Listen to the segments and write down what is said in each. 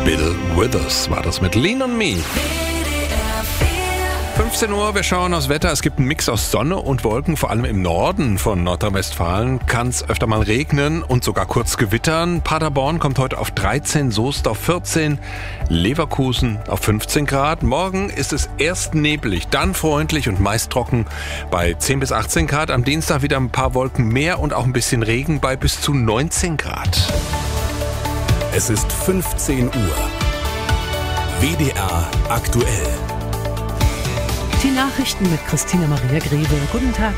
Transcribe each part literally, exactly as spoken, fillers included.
Bill Withers war das mit Lean on Me. fünfzehn Uhr, wir schauen aufs Wetter. Es gibt einen Mix aus Sonne und Wolken. Vor allem im Norden von Nordrhein-Westfalen kann es öfter mal regnen und sogar kurz gewittern. Paderborn kommt heute auf dreizehn, Soest auf vierzehn, Leverkusen auf fünfzehn Grad. Morgen ist es erst neblig, dann freundlich und meist trocken bei zehn bis achtzehn Grad. Am Dienstag wieder ein paar Wolken mehr und auch ein bisschen Regen bei bis zu neunzehn Grad. Es ist fünfzehn Uhr. W D R aktuell. Die Nachrichten mit Christina Maria Grebe. Guten Tag.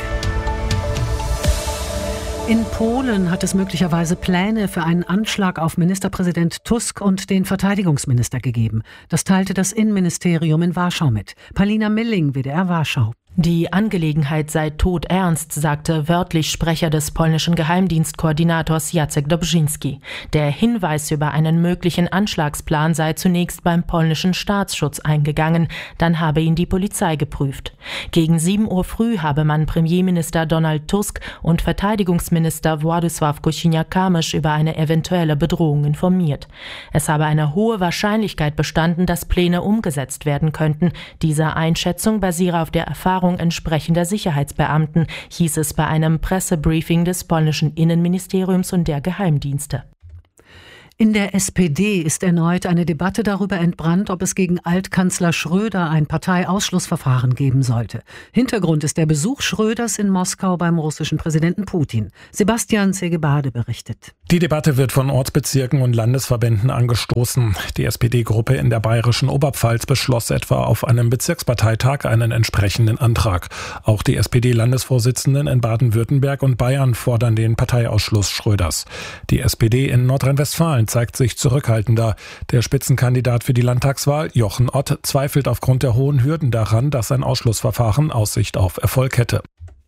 In Polen hat es möglicherweise Pläne für einen Anschlag auf Ministerpräsident Tusk und den Verteidigungsminister gegeben. Das teilte das Innenministerium in Warschau mit. Palina Milling, W D R Warschau. Die Angelegenheit sei todernst, sagte wörtlich Sprecher des polnischen Geheimdienstkoordinators Jacek Dobrzyński. Der Hinweis über einen möglichen Anschlagsplan sei zunächst beim polnischen Staatsschutz eingegangen, dann habe ihn die Polizei geprüft. Gegen sieben Uhr früh habe man Premierminister Donald Tusk und Verteidigungsminister Władysław Kosiniak-Kamysz über eine eventuelle Bedrohung informiert. Es habe eine hohe Wahrscheinlichkeit bestanden, dass Pläne umgesetzt werden könnten. Diese Einschätzung basiere auf der Erfahrung entsprechender Sicherheitsbeamten, hieß es bei einem Pressebriefing des polnischen Innenministeriums und der Geheimdienste. In der S P D ist erneut eine Debatte darüber entbrannt, ob es gegen Altkanzler Schröder ein Parteiausschlussverfahren geben sollte. Hintergrund ist der Besuch Schröders in Moskau beim russischen Präsidenten Putin. Sebastian Segebade berichtet. Die Debatte wird von Ortsbezirken und Landesverbänden angestoßen. Die S P D-Gruppe in der bayerischen Oberpfalz beschloss etwa auf einem Bezirksparteitag einen entsprechenden Antrag. Auch die S P D-Landesvorsitzenden in Baden-Württemberg und Bayern fordern den Parteiausschluss Schröders. Die S P D in Nordrhein-Westfalen zeigt sich zurückhaltender. Der Spitzenkandidat für die Landtagswahl, Jochen Ott, zweifelt aufgrund der hohen Hürden daran, dass ein Ausschlussverfahren Aussicht auf Erfolg hätte.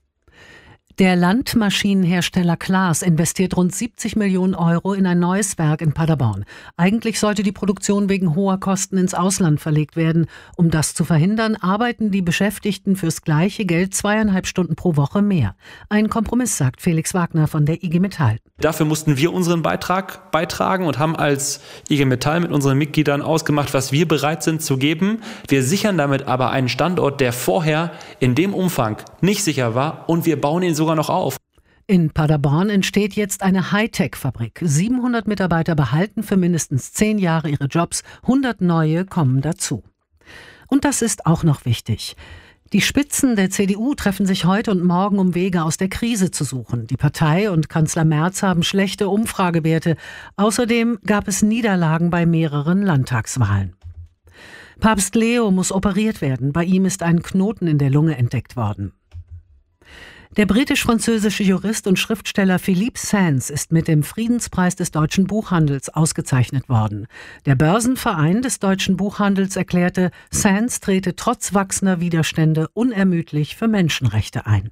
Der Landmaschinenhersteller Claas investiert rund siebzig Millionen Euro in ein neues Werk in Paderborn. Eigentlich sollte die Produktion wegen hoher Kosten ins Ausland verlegt werden. Um das zu verhindern, arbeiten die Beschäftigten fürs gleiche Geld zweieinhalb Stunden pro Woche mehr. Ein Kompromiss, sagt Felix Wagner von der I G Metall. Dafür mussten wir unseren Beitrag beitragen und haben als I G Metall mit unseren Mitgliedern ausgemacht, was wir bereit sind zu geben. Wir sichern damit aber einen Standort, der vorher in dem Umfang nicht sicher war, und wir bauen ihn sogar noch auf. In Paderborn entsteht jetzt eine Hightech-Fabrik. siebenhundert Mitarbeiter behalten für mindestens zehn Jahre ihre Jobs, hundert neue kommen dazu. Und das ist auch noch wichtig. Die Spitzen der C D U treffen sich heute und morgen, um Wege aus der Krise zu suchen. Die Partei und Kanzler Merz haben schlechte Umfragewerte. Außerdem gab es Niederlagen bei mehreren Landtagswahlen. Papst Leo muss operiert werden. Bei ihm ist ein Knoten in der Lunge entdeckt worden. Der britisch-französische Jurist und Schriftsteller Philippe Sands ist mit dem Friedenspreis des deutschen Buchhandels ausgezeichnet worden. Der Börsenverein des deutschen Buchhandels erklärte, Sands trete trotz wachsender Widerstände unermüdlich für Menschenrechte ein.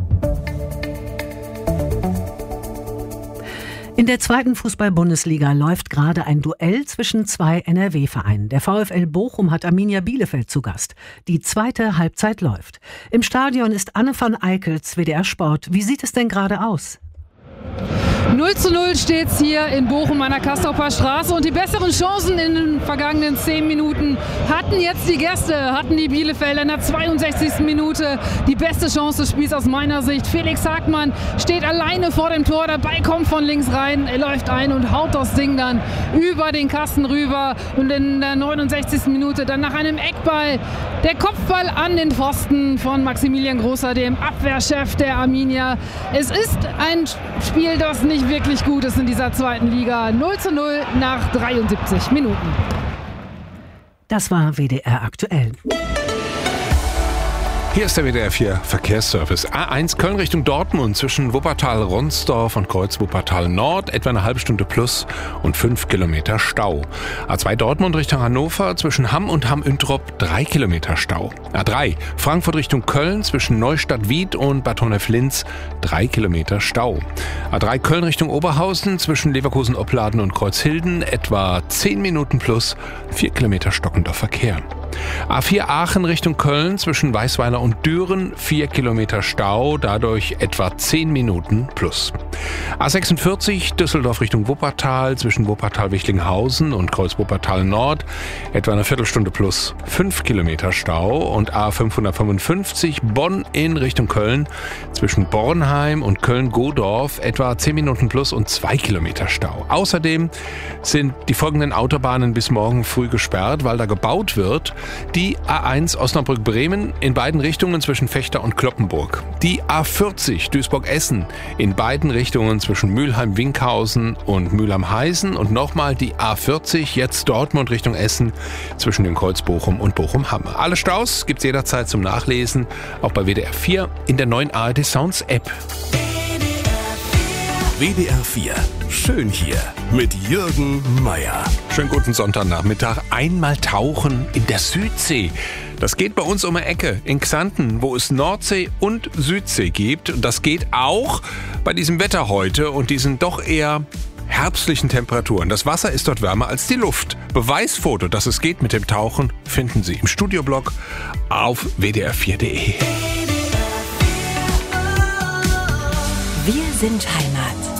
In der zweiten Fußball-Bundesliga läuft gerade ein Duell zwischen zwei N R W-Vereinen. Der VfL Bochum hat Arminia Bielefeld zu Gast. Die zweite Halbzeit läuft. Im Stadion ist Anne van Eikels, W D R Sport. Wie sieht es denn gerade aus? null zu null steht's hier in Bochum an der Castroper Straße, und die besseren Chancen in den vergangenen zehn Minuten hatten jetzt die Gäste, hatten die Bielefelder in der zweiundsechzigsten Minute die beste Chance des Spiels aus meiner Sicht. Felix Hagmann steht alleine vor dem Tor, der Ball kommt von links rein, er läuft ein und haut das Ding dann über den Kasten rüber, und in der neunundsechzigsten Minute dann nach einem Eckball der Kopfball an den Pfosten von Maximilian Großer, dem Abwehrchef der Arminia. Es ist ein Spiel, das nicht wirklich gut ist in dieser zweiten Liga. null zu null nach dreiundsiebzig Minuten. Das war W D R aktuell. Hier ist der W D R vier Verkehrsservice. A eins Köln Richtung Dortmund zwischen Wuppertal-Ronsdorf und Kreuz Wuppertal Nord etwa eine halbe Stunde plus und fünf Kilometer Stau. A zwei Dortmund Richtung Hannover zwischen Hamm und Hamm-Üntrop drei Kilometer Stau. A drei Frankfurt Richtung Köln zwischen Neustadt-Wied und Bad Honnef-Linz drei Kilometer Stau. A drei Köln Richtung Oberhausen zwischen Leverkusen-Opladen und Kreuzhilden etwa zehn Minuten plus vier Kilometer stockender Verkehr. A vier Aachen Richtung Köln zwischen Weißweiler und Düren, vier Kilometer Stau, dadurch etwa zehn Minuten plus. A sechsundvierzig Düsseldorf Richtung Wuppertal zwischen Wuppertal-Wichlinghausen und Kreuz-Wuppertal Nord, etwa eine Viertelstunde plus, fünf Kilometer Stau. Und A fünfhundertfünfundfünfzig Bonn in Richtung Köln zwischen Bornheim und Köln-Godorf, etwa zehn Minuten plus und zwei Kilometer Stau. Außerdem sind die folgenden Autobahnen bis morgen früh gesperrt, weil da gebaut wird. Die A eins Osnabrück-Bremen in beiden Richtungen zwischen Vechta und Cloppenburg. Die A vierzig Duisburg-Essen in beiden Richtungen zwischen Mülheim-Winkhausen und Mülheim-Heißen. Und nochmal die A vierzig, jetzt Dortmund Richtung Essen, zwischen dem Kreuz Bochum und Bochum-Hamme. Alle Staus gibt's jederzeit zum Nachlesen, auch bei W D R vier in der neuen A R D Sounds App. W D R vier. Schön hier mit Jürgen Meier. Schönen guten Sonntagnachmittag. Einmal tauchen in der Südsee. Das geht bei uns um die Ecke in Xanten, wo es Nordsee und Südsee gibt. Und das geht auch bei diesem Wetter heute und diesen doch eher herbstlichen Temperaturen. Das Wasser ist dort wärmer als die Luft. Beweisfoto, dass es geht mit dem Tauchen, finden Sie im Studioblog auf w d r vier punkt d e. Wir sind Heimat.